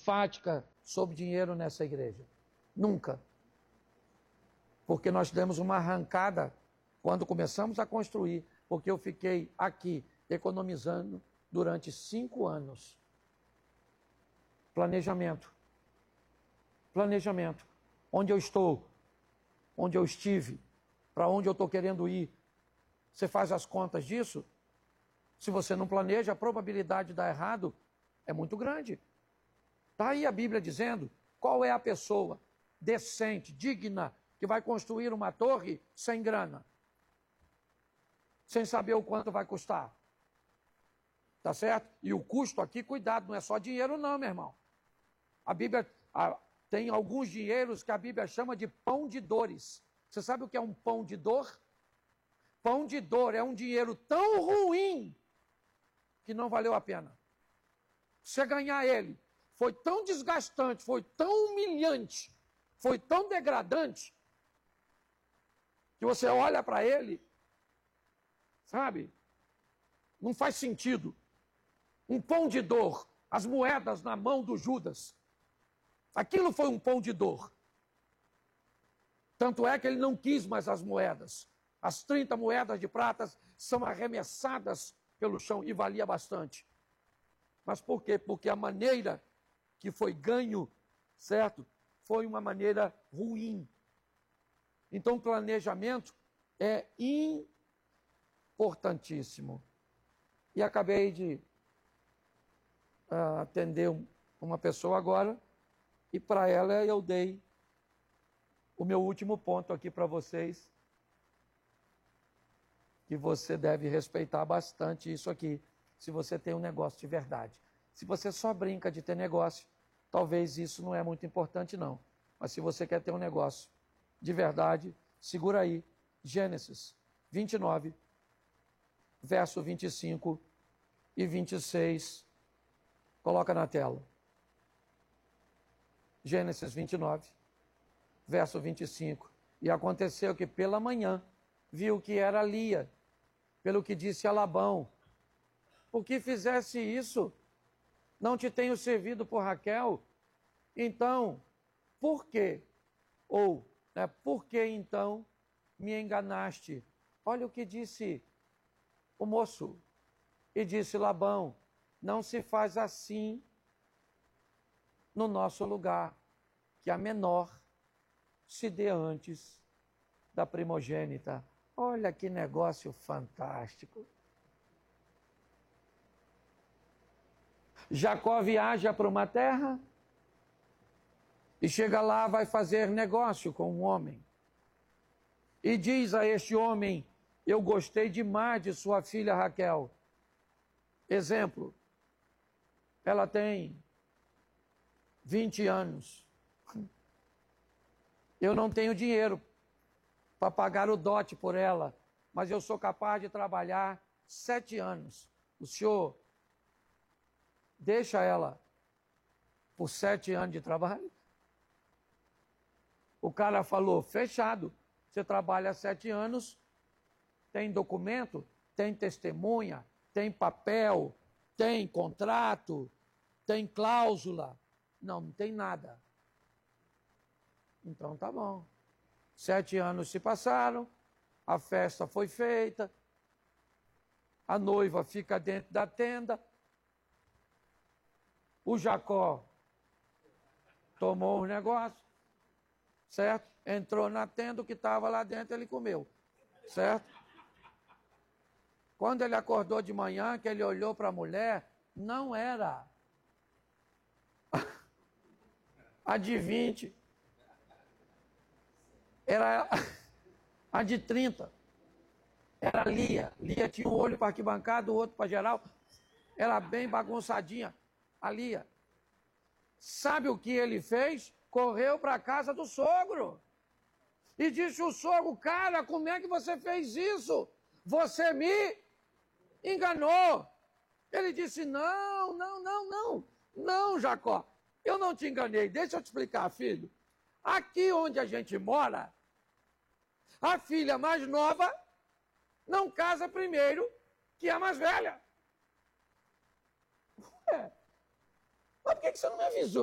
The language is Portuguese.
enfática sobre dinheiro nessa igreja. Nunca. Porque nós demos uma arrancada quando começamos a construir, porque eu fiquei aqui economizando durante 5 anos. Planejamento. Planejamento. Onde eu estou, onde eu estive, para onde eu estou querendo ir. Você faz as contas disso? Se você não planeja, a probabilidade de dar errado é muito grande. Está aí a Bíblia dizendo qual é a pessoa decente, digna, que vai construir uma torre sem grana, sem saber o quanto vai custar. Tá certo? E o custo aqui, cuidado, não é só dinheiro não, meu irmão. A Bíblia tem alguns dinheiros que a Bíblia chama de pão de dores. Você sabe o que é um pão de dor? Pão de dor é um dinheiro tão ruim que não valeu a pena. Você ganhar ele foi tão desgastante, foi tão humilhante, foi tão degradante, que você olha para ele, sabe? Não faz sentido. Um pão de dor, as moedas na mão do Judas. Aquilo foi um pão de dor. Tanto é que ele não quis mais as moedas. As 30 moedas de prata são arremessadas pelo chão e valia bastante. Mas por quê? Porque a maneira que foi ganho, certo? Foi uma maneira ruim. Então, planejamento é importantíssimo. E acabei de atender uma pessoa agora, e para ela eu dei o meu último ponto aqui para vocês, que você deve respeitar bastante isso aqui, se você tem um negócio de verdade. Se você só brinca de ter negócio, talvez isso não é muito importante não. Mas se você quer ter um negócio de verdade, segura aí, Gênesis 29, verso 25 e 26, coloca na tela. Gênesis 29, verso 25. E aconteceu que pela manhã viu que era Lia, pelo que disse a Labão: por que fizesse isso? Não te tenho servido por Raquel? Então, por quê? Ou, por que então me enganaste? Olha o que disse o moço. E disse Labão: não se faz assim no nosso lugar, que a menor se dê antes da primogênita. Olha que negócio fantástico. Jacó viaja para uma terra e chega lá, vai fazer negócio com um homem. E diz a este homem: eu gostei demais de sua filha Raquel. Exemplo, ela tem 20 anos. Eu não tenho dinheiro para pagar o dote por ela, mas eu sou capaz de trabalhar 7 anos. O senhor deixa ela por 7 anos de trabalho? O cara falou: fechado. Você trabalha 7 anos, tem documento, tem testemunha, tem papel, tem contrato, tem cláusula. Não, não tem nada. Então tá bom. 7 anos se passaram, a festa foi feita, a noiva fica dentro da tenda, o Jacó tomou os negócios, certo? Entrou na tenda, o que estava lá dentro ele comeu, certo? Quando ele acordou de manhã, que ele olhou para a mulher, não era a de 20, era a de 30. Era a Lia. Lia tinha um olho para arquibancada, o outro para geral. Era bem bagunçadinha. A Lia. Sabe o que ele fez? Correu para a casa do sogro. E disse o sogro: cara, como é que você fez isso? Você me enganou. Ele disse: não, Jacó, eu não te enganei. Deixa eu te explicar, filho. Aqui onde a gente mora, a filha mais nova não casa primeiro que a mais velha. Ué, mas por que você não me avisou?